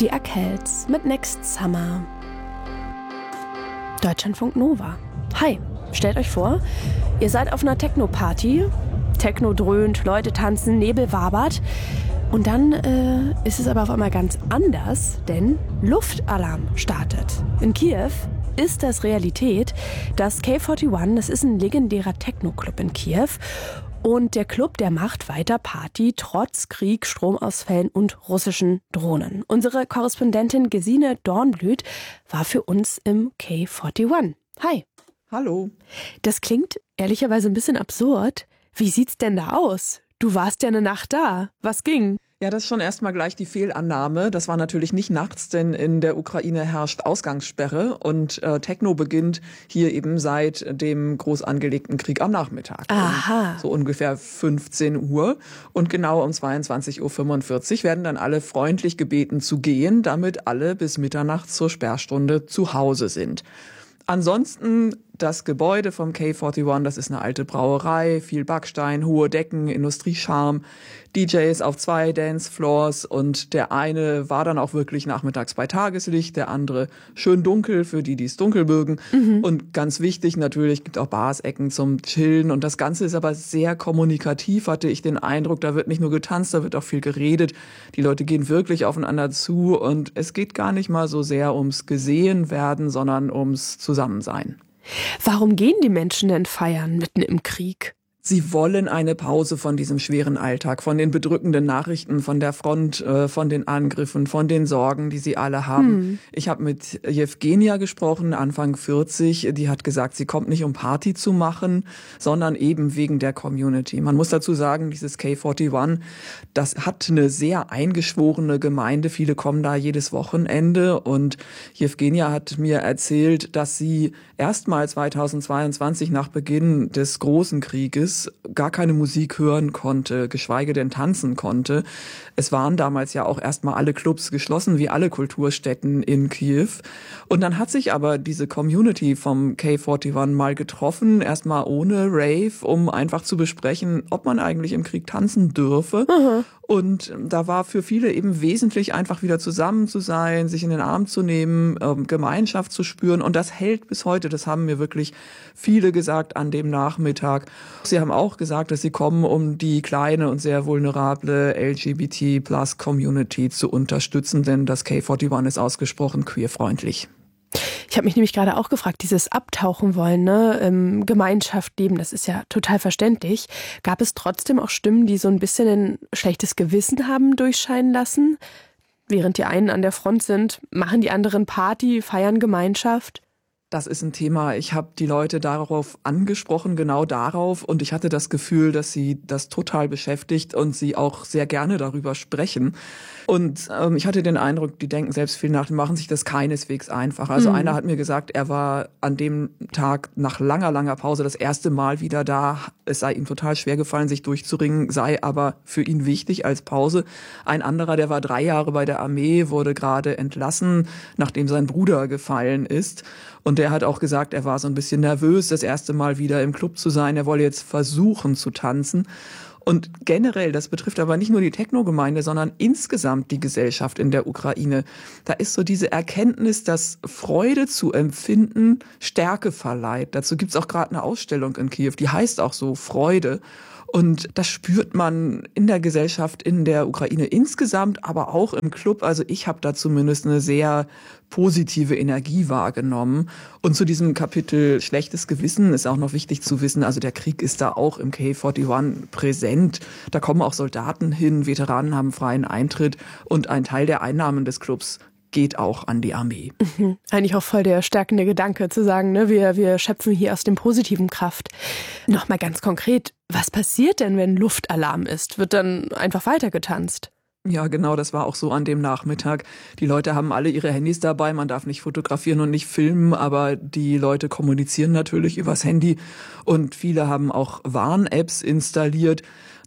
Die Erkälts mit Next Summer. Deutschlandfunk Nova. Hi, stellt euch vor, ihr seid auf einer Techno-Party. Techno dröhnt, Leute tanzen, Nebel wabert. Und dann ist es aber auf einmal ganz anders, denn Luftalarm startet. In Kiew ist das Realität. Das K41, das ist ein legendärer Techno-Club in Kiew. Und der Club, der macht weiter Party, trotz Krieg, Stromausfällen und russischen Drohnen. Unsere Korrespondentin Gesine Dornblüt war für uns im K41. Hi. Hallo. Das klingt ehrlicherweise ein bisschen absurd. Wie sieht's denn da aus? Du warst ja eine Nacht da. Was ging? Ja, das ist schon erstmal gleich die Fehlannahme. Das war natürlich nicht nachts, denn in der Ukraine herrscht Ausgangssperre und Techno beginnt hier eben seit dem groß angelegten Krieg am Nachmittag. Aha. So ungefähr 15 Uhr. Und genau um 22.45 Uhr werden dann alle freundlich gebeten zu gehen, damit alle bis Mitternacht zur Sperrstunde zu Hause sind. Ansonsten das Gebäude vom K41, das ist eine alte Brauerei, viel Backstein, hohe Decken, Industriescharm, DJs auf 2 Dancefloors und der eine war dann auch wirklich nachmittags bei Tageslicht, der andere schön dunkel für die es dunkel mögen. Und ganz wichtig natürlich, gibt auch Bars-Ecken zum Chillen und das Ganze ist aber sehr kommunikativ, hatte ich den Eindruck, da wird nicht nur getanzt, da wird auch viel geredet. Die Leute gehen wirklich aufeinander zu und es geht gar nicht mal so sehr ums Gesehenwerden, sondern ums Zusammensein. Warum gehen die Menschen denn feiern mitten im Krieg? Sie wollen eine Pause von diesem schweren Alltag, von den bedrückenden Nachrichten, von der Front, von den Angriffen, von den Sorgen, die sie alle haben. Ich habe mit Jewgenia gesprochen, Anfang 40. Die hat gesagt, sie kommt nicht, um Party zu machen, sondern eben wegen der Community. Man muss dazu sagen, dieses K41, das hat eine sehr eingeschworene Gemeinde. Viele kommen da jedes Wochenende. Und Jewgenia hat mir erzählt, dass sie erstmals 2022 nach Beginn des großen Krieges gar keine Musik hören konnte, geschweige denn tanzen konnte. Es waren damals ja auch erstmal alle Clubs geschlossen, wie alle Kulturstätten in Kiew. Und dann hat sich aber diese Community vom K41 mal getroffen, erstmal ohne Rave, um einfach zu besprechen, ob man eigentlich im Krieg tanzen dürfe. Und da war für viele eben wesentlich, einfach wieder zusammen zu sein, sich in den Arm zu nehmen, Gemeinschaft zu spüren. Und das hält bis heute. Das haben mir wirklich viele gesagt an dem Nachmittag. Sie haben auch gesagt, dass sie kommen, um die kleine und sehr vulnerable LGBT-Plus-Community zu unterstützen, denn das K41 ist ausgesprochen queerfreundlich. Ich habe mich nämlich gerade auch gefragt, dieses Abtauchen wollen, ne, Gemeinschaft leben, das ist ja total verständlich. Gab es trotzdem auch Stimmen, die so ein bisschen ein schlechtes Gewissen haben durchscheinen lassen? Während die einen an der Front sind, machen die anderen Party, feiern Gemeinschaft? Das ist ein Thema. Ich habe die Leute darauf angesprochen, genau darauf. Und ich hatte das Gefühl, dass sie das total beschäftigt und sie auch sehr gerne darüber sprechen. Und ich hatte den Eindruck, die denken selbst viel nach, die machen sich das keineswegs einfach. Also einer hat mir gesagt, er war an dem Tag nach langer, langer Pause das erste Mal wieder da. Es sei ihm total schwer gefallen, sich durchzuringen, sei aber für ihn wichtig als Pause. Ein anderer, der war 3 Jahre bei der Armee, wurde gerade entlassen, nachdem sein Bruder gefallen ist. Und der hat auch gesagt, er war so ein bisschen nervös, das erste Mal wieder im Club zu sein. Er wolle jetzt versuchen zu tanzen. Und generell, das betrifft aber nicht nur die Techno-Gemeinde, sondern insgesamt die Gesellschaft in der Ukraine. Da ist so diese Erkenntnis, dass Freude zu empfinden Stärke verleiht. Dazu gibt's auch gerade eine Ausstellung in Kiew, die heißt auch so Freude. Und das spürt man in der Gesellschaft in der Ukraine insgesamt, aber auch im Club. Also ich habe da zumindest eine sehr positive Energie wahrgenommen. Und zu diesem Kapitel schlechtes Gewissen ist auch noch wichtig zu wissen, also der Krieg ist da auch im K41 präsent. Da kommen auch Soldaten hin, Veteranen haben freien Eintritt und ein Teil der Einnahmen des Clubs geht auch an die Armee. Eigentlich auch voll der stärkende Gedanke zu sagen, ne, wir schöpfen hier aus dem positiven Kraft. Nochmal ganz konkret, was passiert denn, wenn Luftalarm ist? Wird dann einfach weitergetanzt? Ja, genau, das war auch so an dem Nachmittag. Die Leute haben alle ihre Handys dabei, man darf nicht fotografieren und nicht filmen, aber die Leute kommunizieren natürlich übers Handy und viele haben auch Warn-Apps installiert.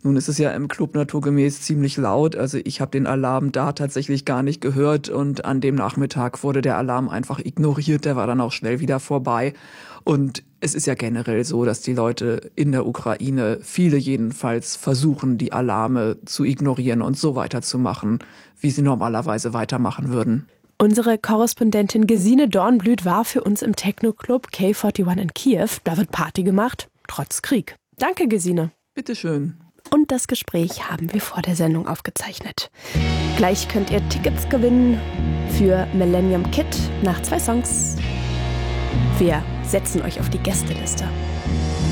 Nun ist es ja im Club naturgemäß ziemlich laut. Also ich habe den Alarm da tatsächlich gar nicht gehört und an dem Nachmittag wurde der Alarm einfach ignoriert. Der war dann auch schnell wieder vorbei. Und es ist ja generell so, dass die Leute in der Ukraine, viele jedenfalls, versuchen, die Alarme zu ignorieren und so weiterzumachen, wie sie normalerweise weitermachen würden. Unsere Korrespondentin Gesine Dornblüt war für uns im Techno-Club K41 in Kiew. Da wird Party gemacht, trotz Krieg. Danke, Gesine. Bitteschön. Und das Gespräch haben wir vor der Sendung aufgezeichnet. Gleich könnt ihr Tickets gewinnen für Millennium Kid nach 2 Songs. Wir setzen euch auf die Gästeliste.